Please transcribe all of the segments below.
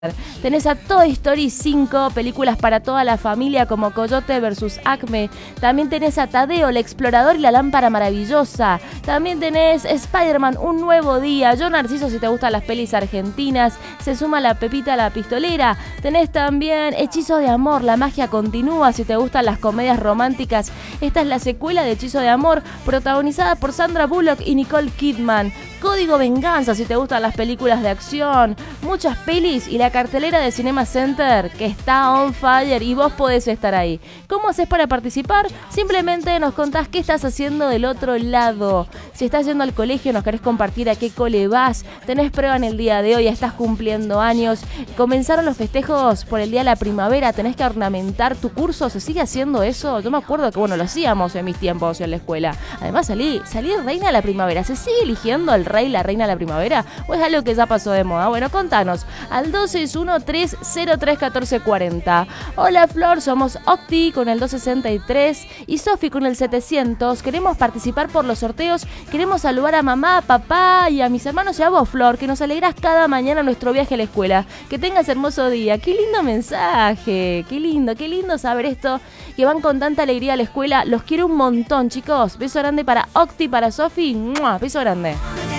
Tenés a Toy Story 5, películas para toda la familia como Coyote vs Acme. También tenés a Tadeo, el explorador y la lámpara maravillosa. También tenés Spider-Man, un nuevo día. Yo Narciso, si te gustan las pelis argentinas. Se suma la Pepita la pistolera. Tenés también Hechizo de amor, la magia continúa, si te gustan las comedias románticas. Esta es la secuela de Hechizo de amor, protagonizada por Sandra Bullock y Nicole Kidman. Código Venganza, si te gustan las películas de acción. Muchas pelis y la cartelera de Cinema Center, que está on fire y vos podés estar ahí. ¿Cómo haces para participar? Simplemente nos contás qué estás haciendo del otro lado. Si estás yendo al colegio, nos querés compartir a qué cole vas, tenés prueba en el día de hoy, estás cumpliendo años, comenzaron los festejos por el día de la primavera, tenés que ornamentar tu curso, ¿se sigue haciendo eso? Yo me acuerdo que, bueno, lo hacíamos en mis tiempos en la escuela. Además salí reina de la primavera. ¿Se sigue eligiendo el rey, la reina de la primavera? ¿O es algo que ya pasó de moda? Bueno, contanos al 261-303-1440. Hola Flor, somos Octi con el 263 y Sofi con el 700. Queremos participar por los sorteos, queremos saludar a mamá, papá y a mis hermanos y a vos, Flor, que nos alegrás cada mañana nuestro viaje a la escuela. Que tengas hermoso día. Qué lindo mensaje, qué lindo saber esto, que van con tanta alegría a la escuela. Los quiero un montón, chicos. Beso grande para Octi, para Sofi. Beso grande.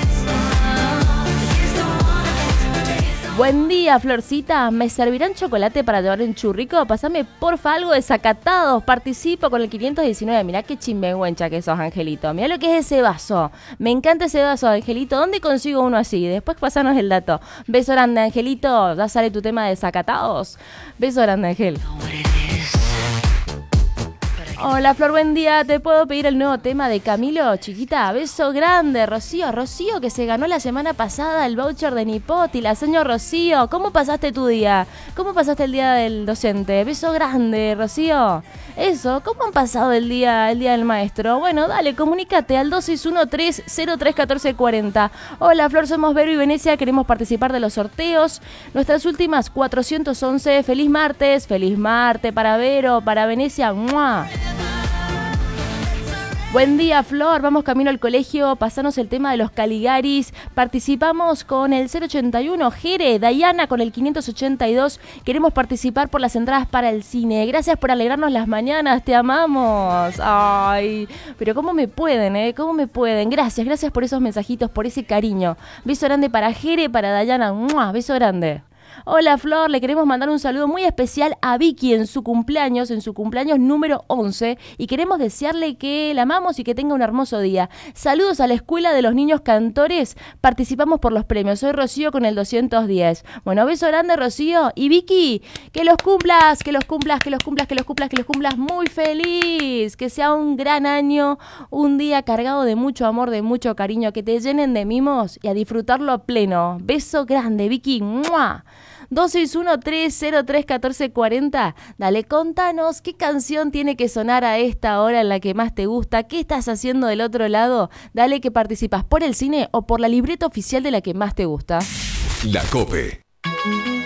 Buen día, Florcita. ¿Me servirán chocolate para llevar en churrico? Pásame, porfa, algo de Zacatados. Participo con el 519. Mirá qué chimbenguencha que sos, Angelito. Mirá lo que es ese vaso. Me encanta ese vaso, Angelito. ¿Dónde consigo uno así? Después pasanos el dato. Beso grande, Angelito. Ya sale tu tema de Zacatados. Beso grande, Ángel. Hola Flor, buen día. ¿Te puedo pedir el nuevo tema de Camilo, chiquita? Beso grande, Rocío. Rocío, que se ganó la semana pasada el voucher de Nipoti. La señor Rocío, ¿cómo pasaste tu día? ¿Cómo pasaste el día del docente? Beso grande, Rocío. Eso, ¿cómo han pasado el día del maestro? Bueno, dale, comunícate al 261-303-1440. Hola Flor, somos Vero y Venecia, queremos participar de los sorteos. Nuestras últimas 411. Feliz martes para Vero, para Venecia. ¡Mua! Buen día, Flor. Vamos camino al colegio. Pasanos el tema de los Caligaris. Participamos con el 081. Jere, Dayana con el 582. Queremos participar por las entradas para el cine. Gracias por alegrarnos las mañanas. Te amamos. Ay, pero ¿cómo me pueden, ¿Cómo me pueden? Gracias por esos mensajitos, por ese cariño. Beso grande para Jere, para Dayana. ¡Mua! Beso grande. Hola Flor, le queremos mandar un saludo muy especial a Vicky en su cumpleaños número 11 y queremos desearle que la amamos y que tenga un hermoso día. Saludos a la Escuela de los Niños Cantores, participamos por los premios. Soy Rocío con el 210. Bueno, beso grande Rocío y Vicky, que los cumplas muy feliz, que sea un gran año, un día cargado de mucho amor, de mucho cariño, que te llenen de mimos y a disfrutarlo a pleno. Beso grande Vicky. ¡Mua! 261-303-1440. Dale, contanos qué canción tiene que sonar a esta hora en la que más te gusta. ¿Qué estás haciendo del otro lado? Dale, que participas por el cine o por la libreta oficial de la que más te gusta. La COPE.